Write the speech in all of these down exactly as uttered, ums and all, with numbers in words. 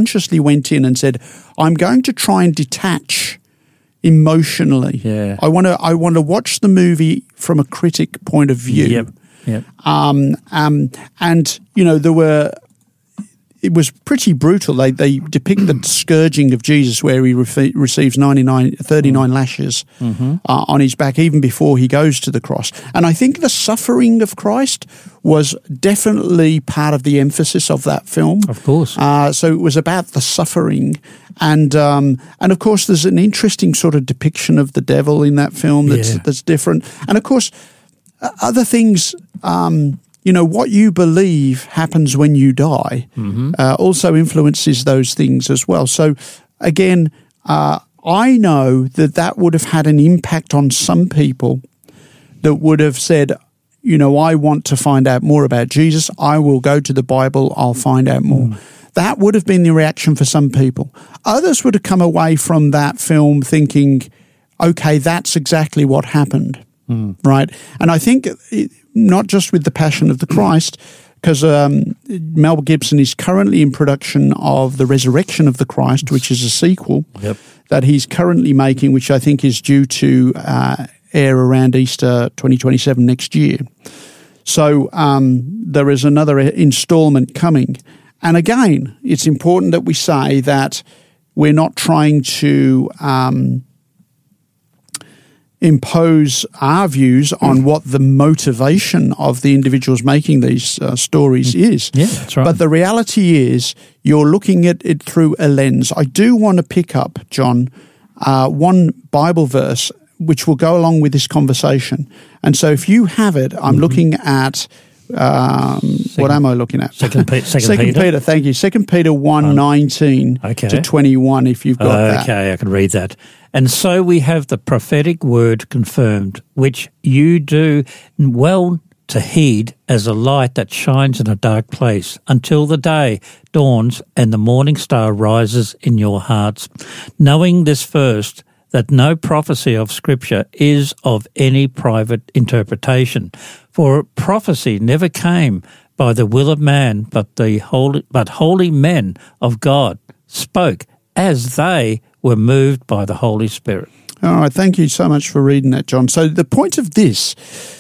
consciously went in and said, I'm going to try and detach emotionally. Yeah. I want to I want to watch the movie from a critic point of view. Yep. Yep. Um, um, and, you know, there were, it was pretty brutal. They they depict the scourging of Jesus where he re- receives ninety-nine, thirty-nine mm. lashes mm-hmm. uh, on his back even before he goes to the cross. And I think the suffering of Christ was definitely part of the emphasis of that film. Of course. Uh, so it was about the suffering. And, um, and of course, there's an interesting sort of depiction of the devil in that film that's, yeah. that's different. And of course, other things, um, you know, what you believe happens when you die mm-hmm. uh, also influences those things as well. So, again, uh, I know that that would have had an impact on some people that would have said, you know, I want to find out more about Jesus. I will go to the Bible. I'll find out more. Mm. That would have been the reaction for some people. Others would have come away from that film thinking, okay, that's exactly what happened. Mm. Right. And I think it, not just with The Passion of the Christ, because um, Mel Gibson is currently in production of The Resurrection of the Christ, which is a sequel yep. that he's currently making, which I think is due to uh, air around Easter twenty twenty-seven next year. So um, there is another installment coming. And again, it's important that we say that we're not trying to um, impose our views on what the motivation of the individuals making these uh, stories is. Yeah, that's right. But the reality is you're looking at it through a lens. I do want to pick up, John, uh, one Bible verse which will go along with this conversation. And so if you have it, I'm mm-hmm. looking at um, second, what am I looking at? Second, Pe- second, second Peter. Peter, thank you. Second Peter one um, nineteen okay. to twenty-one, if you've got okay, that. Okay, I can read that. And so we have the prophetic word confirmed, which you do well to heed as a light that shines in a dark place until the day dawns and the morning star rises in your hearts. Knowing this first, that no prophecy of Scripture is of any private interpretation, for prophecy never came by the will of man, but the holy, but holy men of God spoke as they were moved by the Holy Spirit. All right, thank you so much for reading that, John. So the point of this,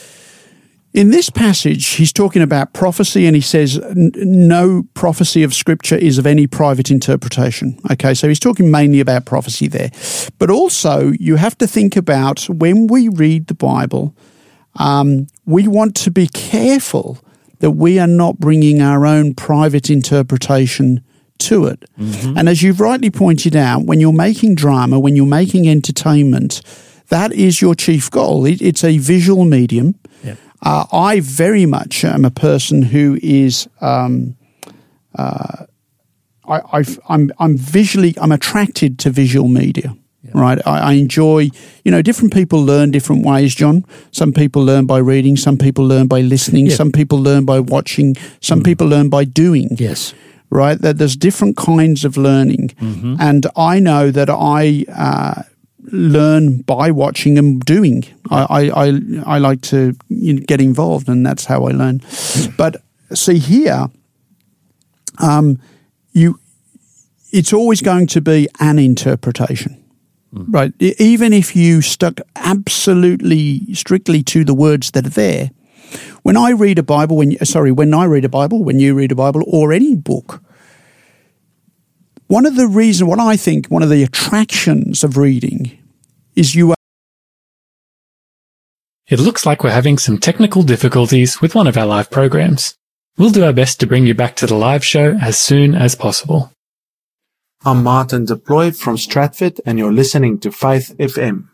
in this passage, he's talking about prophecy, and he says no prophecy of Scripture is of any private interpretation. Okay, so he's talking mainly about prophecy there. But also, you have to think about when we read the Bible, um, we want to be careful that we are not bringing our own private interpretation to it. Mm-hmm. And as you've rightly pointed out, when you're making drama, when you're making entertainment, that is your chief goal. It, it's a visual medium. Yep. Uh, I very much am a person who is, um, uh, I, I've, I'm, I'm visually, I'm attracted to visual media, yep. right? I, I enjoy, you know, different people learn different ways, John. Some people learn by reading, some people learn by listening, yep. some people learn by watching, some mm. people learn by doing. Yes. Right? That there's different kinds of learning. Mm-hmm. And I know that I uh, learn by watching and doing. I, I, I, I like to you know, get involved, and that's how I learn. But see here, um, you, it's always going to be an interpretation, mm. right? Even if you stuck absolutely strictly to the words that are there. When I read a Bible, when sorry, when I read a Bible, when you read a Bible, or any book, one of the reasons, what I think, one of the attractions of reading is you are. It looks like we're having some technical difficulties with one of our live programs. We'll do our best to bring you back to the live show as soon as possible. I'm Martin Deploy from Stratford, and you're listening to Faith F M.